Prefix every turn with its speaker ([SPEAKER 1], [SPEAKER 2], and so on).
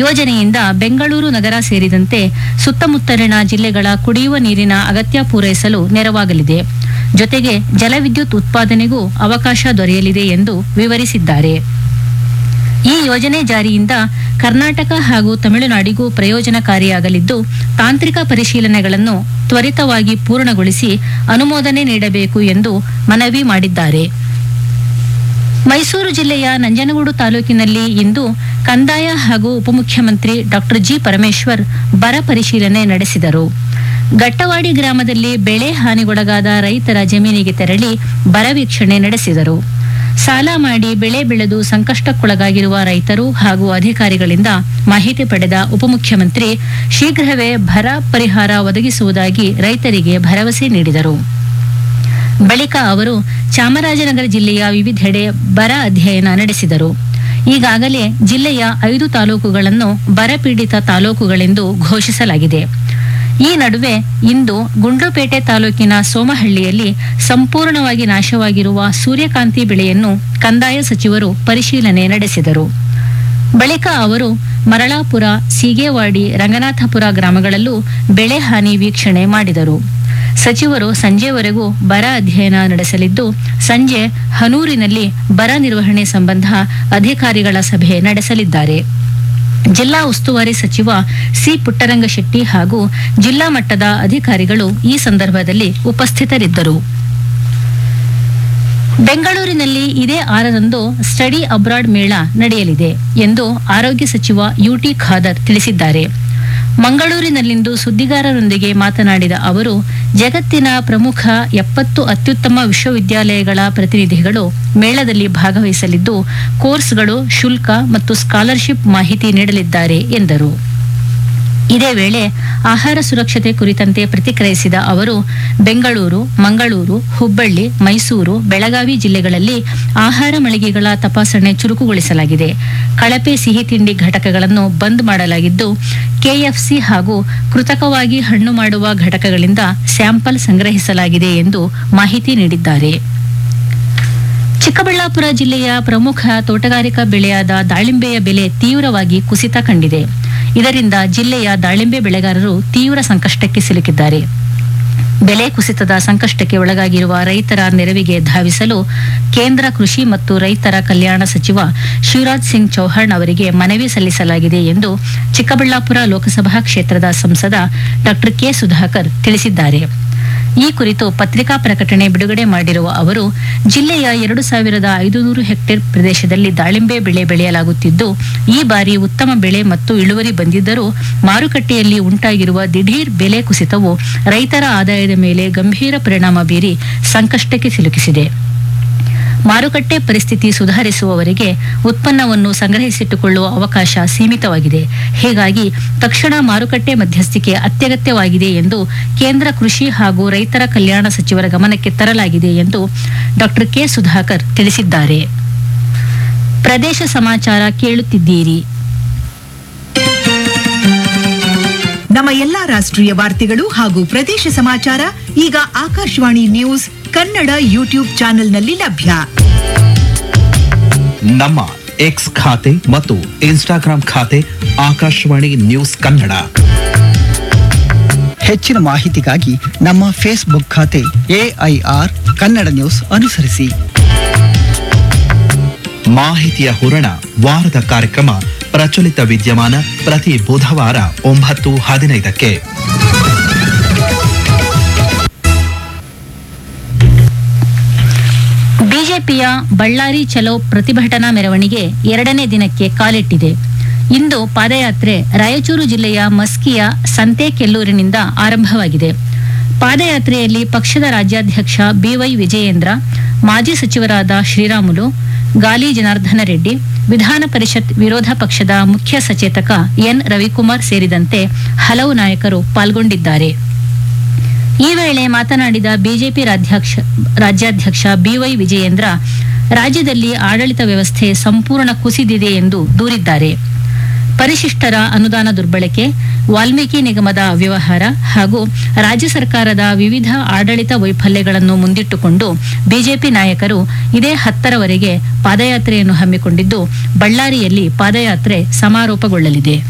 [SPEAKER 1] ಯೋಜನೆಯಿಂದ ಬೆಂಗಳೂರು ನಗರ ಸೇರಿದಂತೆ ಸುತ್ತಮುತ್ತಲಿನ ಜಿಲ್ಲೆಗಳ ಕುಡಿಯುವ ನೀರಿನ ಅಗತ್ಯ ಪೂರೈಸಲು ನೆರವಾಗಲಿದೆ. ಜೊತೆಗೆ ಜಲವಿದ್ಯುತ್ ಉತ್ಪಾದನೆಗೂ ಅವಕಾಶ ದೊರೆಯಲಿದೆ ಎಂದು ವಿವರಿಸಿದ್ದಾರೆ. ಈ ಯೋಜನೆ ಜಾರಿಯಿಂದ ಕರ್ನಾಟಕ ಹಾಗೂ ತಮಿಳುನಾಡಿಗೂ ಪ್ರಯೋಜನಕಾರಿಯಾಗಲಿದ್ದು, ತಾಂತ್ರಿಕ ಪರಿಶೀಲನೆಗಳನ್ನು ತ್ವರಿತವಾಗಿ ಪೂರ್ಣಗೊಳಿಸಿ ಅನುಮೋದನೆ ನೀಡಬೇಕು ಎಂದು ಮನವಿ ಮಾಡಿದ್ದಾರೆ. ಮೈಸೂರು ಜಿಲ್ಲೆಯ ನಂಜನಗೂಡು ತಾಲೂಕಿನಲ್ಲಿ ಇಂದು ಕಂದಾಯ ಹಾಗೂ ಉಪಮುಖ್ಯಮಂತ್ರಿ ಡಾ ಜಿ ಪರಮೇಶ್ವರ್ ಬರ ಪರಿಶೀಲನೆ ನಡೆಸಿದರು. ಗಟ್ಟವಾಡಿ ಗ್ರಾಮದಲ್ಲಿ ಬೆಳೆ ಹಾನಿಗೊಳಗಾದ ರೈತರ ಜಮೀನಿಗೆ ತೆರಳಿ ಬರ ವೀಕ್ಷಣೆ ನಡೆಸಿದರು. ಸಾಲ ಮಾಡಿ ಬೆಳೆ ಬೆಳೆದು ಸಂಕಷ್ಟಕ್ಕೊಳಗಾಗಿರುವ ರೈತರು ಹಾಗೂ ಅಧಿಕಾರಿಗಳಿಂದ ಮಾಹಿತಿ ಪಡೆದ ಉಪಮುಖ್ಯಮಂತ್ರಿ ಶೀಘ್ರವೇ ಬರ ಪರಿಹಾರ ಒದಗಿಸುವುದಾಗಿ ರೈತರಿಗೆ ಭರವಸೆ ನೀಡಿದರು. ಬಳಿಕ ಅವರು ಚಾಮರಾಜನಗರ ಜಿಲ್ಲೆಯ ವಿವಿಧೆಡೆ ಬರ ಅಧ್ಯಯನ ನಡೆಸಿದರು. ಈಗಾಗಲೇ ಜಿಲ್ಲೆಯ 5 ತಾಲೂಕುಗಳನ್ನು ಬರಪೀಡಿತ ತಾಲೂಕುಗಳೆಂದು ಘೋಷಿಸಲಾಗಿದೆ. ಈ ನಡುವೆ ಇಂದು ಗುಂಡ್ಲುಪೇಟೆ ತಾಲೂಕಿನ ಸೋಮಹಳ್ಳಿಯಲ್ಲಿ ಸಂಪೂರ್ಣವಾಗಿ ನಾಶವಾಗಿರುವ ಸೂರ್ಯಕಾಂತಿ ಬೆಳೆಯನ್ನು ಕಂದಾಯ ಸಚಿವರು ಪರಿಶೀಲನೆ ನಡೆಸಿದರು. ಬಳಿಕ ಅವರು ಮರಳಾಪುರ, ಸೀಗೇವಾಡಿ, ರಂಗನಾಥಪುರ ಗ್ರಾಮಗಳಲ್ಲೂ ಬೆಳೆ ಹಾನಿ ವೀಕ್ಷಣೆ ಮಾಡಿದರು. ಸಚಿವರು ಸಂಜೆವರೆಗೂ ಬರ ಅಧ್ಯಯನ ನಡೆಸಲಿದ್ದು, ಸಂಜೆ ಹನೂರಿನಲ್ಲಿ ಬರ ನಿರ್ವಹಣೆ ಸಂಬಂಧ ಅಧಿಕಾರಿಗಳ ಸಭೆ ನಡೆಸಲಿದ್ದಾರೆ. ಜಿಲ್ಲಾ ಉಸ್ತುವಾರಿ ಸಚಿವ ಸಿ ಪುಟ್ಟರಂಗಶೆಟ್ಟಿ ಹಾಗೂ ಜಿಲ್ಲಾ ಮಟ್ಟದ ಅಧಿಕಾರಿಗಳು ಈ ಸಂದರ್ಭದಲ್ಲಿ ಉಪಸ್ಥಿತರಿದ್ದರು. ಬೆಂಗಳೂರಿನಲ್ಲಿ ಇದೇ 6ರಂದು ಸ್ಟಡಿ ಅಬ್ರಾಡ್ ಮೇಳ ನಡೆಯಲಿದೆ ಎಂದು ಆರೋಗ್ಯ ಸಚಿವ ಯುಟಿ ಖಾದರ್ ತಿಳಿಸಿದ್ದಾರೆ. ಮಂಗಳೂರಿನಲ್ಲಿಂದು ಸುದ್ದಿಗಾರರೊಂದಿಗೆ ಮಾತನಾಡಿದ ಅವರು, ಜಗತ್ತಿನ ಪ್ರಮುಖ 70 ಅತ್ಯುತ್ತಮ ವಿಶ್ವವಿದ್ಯಾಲಯಗಳ ಪ್ರತಿನಿಧಿಗಳು ಮೇಳದಲ್ಲಿ ಭಾಗವಹಿಸಲಿದ್ದು, ಕೋರ್ಸ್ಗಳು, ಶುಲ್ಕ ಮತ್ತು ಸ್ಕಾಲರ್ಶಿಪ್ ಮಾಹಿತಿ ನೀಡಲಿದ್ದಾರೆ ಎಂದರು. ಇದೇ ವೇಳೆ ಆಹಾರ ಸುರಕ್ಷತೆ ಕುರಿತಂತೆ ಪ್ರತಿಕ್ರಿಯಿಸಿದ ಅವರು, ಬೆಂಗಳೂರು, ಮಂಗಳೂರು, ಹುಬ್ಬಳ್ಳಿ, ಮೈಸೂರು, ಬೆಳಗಾವಿ ಜಿಲ್ಲೆಗಳಲ್ಲಿ ಆಹಾರ ಮಳಿಗೆಗಳ ತಪಾಸಣೆ ಚುರುಕುಗೊಳಿಸಲಾಗಿದೆ. ಕಳಪೆ ಸಿಹಿ ತಿಂಡಿ ಘಟಕಗಳನ್ನು ಬಂದ್ ಮಾಡಲಾಗಿದ್ದು, ಕೆಎಫ್ಸಿ ಹಾಗೂ ಕೃತಕವಾಗಿ ಹಣ್ಣು ಮಾಡುವ ಘಟಕಗಳಿಂದ ಸ್ಯಾಂಪಲ್ ಸಂಗ್ರಹಿಸಲಾಗಿದೆ ಎಂದು ಮಾಹಿತಿ ನೀಡಿದ್ದಾರೆ. ಚಿಕ್ಕಬಳ್ಳಾಪುರ ಜಿಲ್ಲೆಯ ಪ್ರಮುಖ ತೋಟಗಾರಿಕಾ ಬೆಳೆಯಾದ ದಾಳಿಂಬೆಯ ಬೆಲೆ ತೀವ್ರವಾಗಿ ಕುಸಿತ ಕಂಡಿದೆ. ಇದರಿಂದ ಜಿಲ್ಲೆಯ ದಾಳಿಂಬೆ ಬೆಳೆಗಾರರು ತೀವ್ರ ಸಂಕಷ್ಟಕ್ಕೆ ಸಿಲುಕಿದ್ದಾರೆ. ಬೆಲೆ ಕುಸಿತದ ಸಂಕಷ್ಟಕ್ಕೆ ಒಳಗಾಗಿರುವ ರೈತರ ನೆರವಿಗೆ ಧಾವಿಸಲು ಕೇಂದ್ರ ಕೃಷಿ ಮತ್ತು ರೈತರ ಕಲ್ಯಾಣ ಸಚಿವ ಶಿವರಾಜ್ ಸಿಂಗ್ ಚೌಹಾಣ್ ಅವರಿಗೆ ಮನವಿ ಸಲ್ಲಿಸಲಾಗಿದೆ ಎಂದು ಚಿಕ್ಕಬಳ್ಳಾಪುರ ಲೋಕಸಭಾ ಕ್ಷೇತ್ರದ ಸಂಸದ ಡಾ ಕೆ ಸುಧಾಕರ್ ತಿಳಿಸಿದ್ದಾರೆ. ಈ ಕುರಿತು ಪತ್ರಿಕಾ ಪ್ರಕಟಣೆ ಬಿಡುಗಡೆ ಮಾಡಿರುವ ಅವರು, ಜಿಲ್ಲೆಯ 2500 ಹೆಕ್ಟೇರ್ ಪ್ರದೇಶದಲ್ಲಿ ದಾಳಿಂಬೆ ಬೆಳೆ ಬೆಳೆಯಲಾಗುತ್ತಿದ್ದು, ಈ ಬಾರಿ ಉತ್ತಮ ಬೆಳೆ ಮತ್ತು ಇಳುವರಿ ಬಂದಿದ್ದರೂ ಮಾರುಕಟ್ಟೆಯಲ್ಲಿ ಉಂಟಾಗಿರುವ ದಿಢೀರ್ ಬೆಲೆ ಕುಸಿತವು ರೈತರ ಆದಾಯದ ಮೇಲೆ ಗಂಭೀರ ಪರಿಣಾಮ ಬೀರಿ ಸಂಕಷ್ಟಕ್ಕೆ ಸಿಲುಕಿಸಿದೆ. ಮಾರುಕಟ್ಟೆ ಪರಿಸ್ಥಿತಿ ಸುಧಾರಿಸುವವರೆಗೆ ಉತ್ಪನ್ನವನ್ನು ಸಂಗ್ರಹಿಸಿಟ್ಟುಕೊಳ್ಳುವ ಅವಕಾಶ ಸೀಮಿತವಾಗಿದೆ. ಹೀಗಾಗಿ ತಕ್ಷಣ ಮಾರುಕಟ್ಟೆ ಮಧ್ಯಸ್ಥಿಕೆ ಅತ್ಯಗತ್ಯವಾಗಿದೆ ಎಂದು ಕೇಂದ್ರ ಕೃಷಿ ಹಾಗೂ ರೈತರ ಕಲ್ಯಾಣ ಸಚಿವರ ಗಮನಕ್ಕೆ ತರಲಾಗಿದೆ ಎಂದು ಡಾ ಕೆ ಸುಧಾಕರ್ ತಿಳಿಸಿದ್ದಾರೆ. ಪ್ರದೇಶ ಸಮಾಚಾರ ಕೇಳುತ್ತಿದ್ದೀರಿ.
[SPEAKER 2] ನಮ್ಮ ಎಲ್ಲಾ ರಾಷ್ಟ್ರೀಯ ವಾರ್ತೆಗಳು ಹಾಗೂ ಪ್ರದೇಶ ಸಮಾಚಾರ ಈಗ ಆಕಾಶವಾಣಿ ನ್ಯೂಸ್ ಕನ್ನಡ ಯೂಟ್ಯೂಬ್ ಚಾನೆಲ್ನಲ್ಲಿ ಲಭ್ಯ.
[SPEAKER 3] ನಮ್ಮ ಎಕ್ಸ್ ಖಾತೆ ಮತ್ತು ಇನ್ಸ್ಟಾಗ್ರಾಂ ಖಾತೆ ಆಕಾಶವಾಣಿ ನ್ಯೂಸ್ ಕನ್ನಡ.
[SPEAKER 4] ಹೆಚ್ಚಿನ ಮಾಹಿತಿಗಾಗಿ ನಮ್ಮ ಫೇಸ್ಬುಕ್ ಖಾತೆ ಎಐಆರ್ ಕನ್ನಡ ನ್ಯೂಸ್ ಅನುಸರಿಸಿ.
[SPEAKER 3] ಮಾಹಿತಿಯ ಹೂರಣ ವಾರದ ಕಾರ್ಯಕ್ರಮ ಪ್ರಚಲಿತ ವಿದ್ಯಮಾನ ಪ್ರತಿ ಬುಧವಾರ 9:15ಕ್ಕೆ.
[SPEAKER 1] ಬಿಜೆಪಿಯ ಬಳ್ಳಾರಿ ಚಲೋ ಪ್ರತಿಭಟನಾ ಮೆರವಣಿಗೆ 2ನೇ ದಿನಕ್ಕೆ ಕಾಲಿಟ್ಟಿದೆ. ಇಂದು ಪಾದಯಾತ್ರೆ ರಾಯಚೂರು ಜಿಲ್ಲೆಯ ಮಸ್ಕಿಯ ಸಂತೆಕೆಲ್ಲೂರಿನಿಂದ ಆರಂಭವಾಗಿದೆ. ಪಾದಯಾತ್ರೆಯಲ್ಲಿ ಪಕ್ಷದ ರಾಜ್ಯಾಧ್ಯಕ್ಷ ಬಿವೈ ವಿಜಯೇಂದ್ರ, ಮಾಜಿ ಸಚಿವರಾದ ಶ್ರೀರಾಮುಲು, ಗಾಲಿ ಜನಾರ್ದನ ರೆಡ್ಡಿ, ವಿಧಾನ ಪರಿಷತ್ ವಿರೋಧ ಪಕ್ಷದ ಮುಖ್ಯ ಸಚೇತಕ ಎನ್ ರವಿಕುಮಾರ್ ಸೇರಿದಂತೆ ಹಲವು ನಾಯಕರು ಪಾಲ್ಗೊಂಡಿದ್ದಾರೆ. ಈ ವೇಳೆ ಮಾತನಾಡಿದ ಬಿಜೆಪಿ ರಾಜ್ಯಾಧ್ಯಕ್ಷ ಬಿವೈ ವಿಜಯೇಂದ್ರ, ರಾಜ್ಯದಲ್ಲಿ ಆಡಳಿತ ವ್ಯವಸ್ಥೆ ಸಂಪೂರ್ಣ ಕುಸಿದಿದೆ ಎಂದು ದೂರಿದ್ದಾರೆ. ಪರಿಶಿಷ್ಟರ ಅನುದಾನ ದುರ್ಬಳಕೆ, ವಾಲ್ಮೀಕಿ ನಿಗಮದ ಅವ್ಯವಹಾರ ಹಾಗೂ ರಾಜ್ಯ ಸರ್ಕಾರದ ವಿವಿಧ ಆಡಳಿತ ವೈಫಲ್ಯಗಳನ್ನು ಮುಂದಿಟ್ಟುಕೊಂಡು ಬಿಜೆಪಿ ನಾಯಕರು ಇದೇ 10ರವರೆಗೆ ಪಾದಯಾತ್ರೆಯನ್ನು ಹಮ್ಮಿಕೊಂಡಿದ್ದು, ಬಳ್ಳಾರಿಯಲ್ಲಿ ಪಾದಯಾತ್ರೆ ಸಮಾರೋಪಗೊಳ್ಳಲಿದೆ.